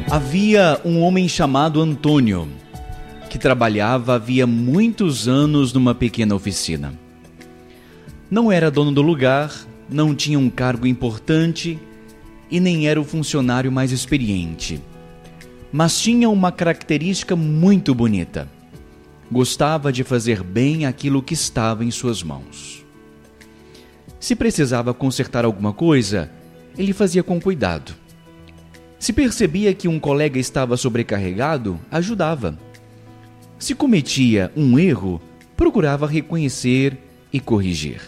Havia um homem chamado Antônio, que trabalhava havia muitos anos numa pequena oficina. Não era dono do lugar, não tinha um cargo importante e nem era o funcionário mais experiente. Mas tinha uma característica muito bonita. Gostava de fazer bem aquilo que estava em suas mãos. Se precisava consertar alguma coisa, ele fazia com cuidado. Se percebia que um colega estava sobrecarregado, ajudava. Se cometia um erro, procurava reconhecer e corrigir.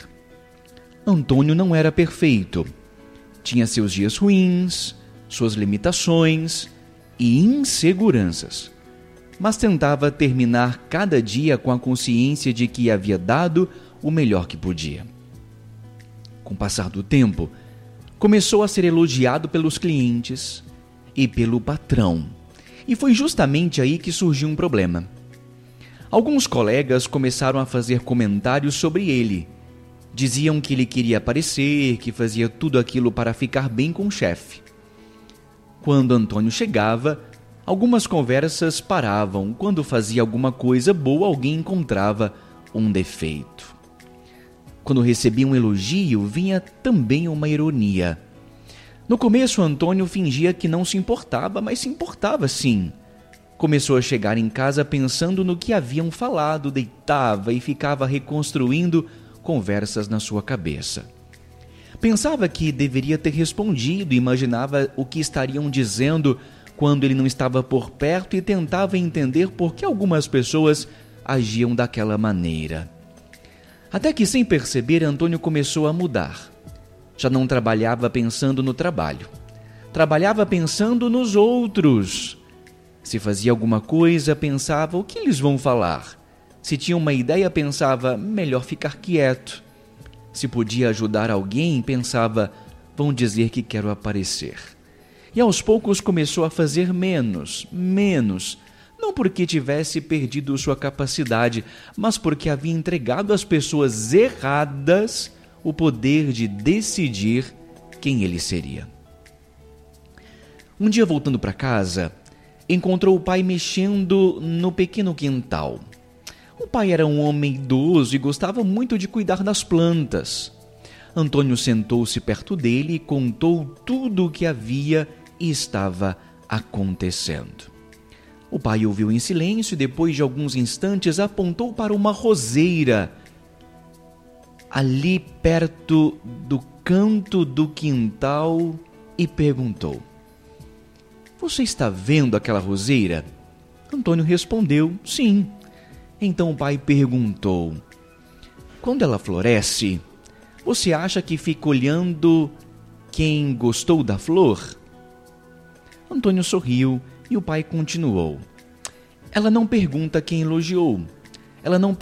Antônio não era perfeito. Tinha seus dias ruins, suas limitações e inseguranças. Mas tentava terminar cada dia com a consciência de que havia dado o melhor que podia. Com o passar do tempo, começou a ser elogiado pelos clientes e pelo patrão. E foi justamente aí que surgiu um problema. Alguns colegas começaram a fazer comentários sobre ele. Diziam que ele queria aparecer, que fazia tudo aquilo para ficar bem com o chefe. Quando Antônio chegava, algumas conversas paravam. Quando fazia alguma coisa boa, alguém encontrava um defeito. Quando recebia um elogio, vinha também uma ironia. No começo, Antônio fingia que não se importava, mas se importava sim. Começou a chegar em casa pensando no que haviam falado, deitava e ficava reconstruindo conversas na sua cabeça. Pensava que deveria ter respondido, imaginava o que estariam dizendo quando ele não estava por perto e tentava entender por que algumas pessoas agiam daquela maneira. Até que, sem perceber, Antônio começou a mudar. Já não trabalhava pensando no trabalho. Trabalhava pensando nos outros. Se fazia alguma coisa, pensava, o que eles vão falar? Se tinha uma ideia, pensava, melhor ficar quieto. Se podia ajudar alguém, pensava, vão dizer que quero aparecer. E aos poucos começou a fazer menos. Não porque tivesse perdido sua capacidade, mas porque havia entregado às pessoas erradas o poder de decidir quem ele seria. Um dia, voltando para casa, encontrou o pai mexendo no pequeno quintal. O pai era um homem idoso e gostava muito de cuidar das plantas. Antônio sentou-se perto dele e contou tudo o que havia e estava acontecendo. O pai ouviu em silêncio e, depois de alguns instantes, apontou para uma roseira ali perto do canto do quintal e perguntou: "Você está vendo aquela roseira?" Antônio respondeu: "Sim." Então o pai perguntou: "Quando ela floresce, você acha que fica olhando quem gostou da flor?" Antônio sorriu e o pai continuou: "Ela não pergunta quem elogiou. Ela não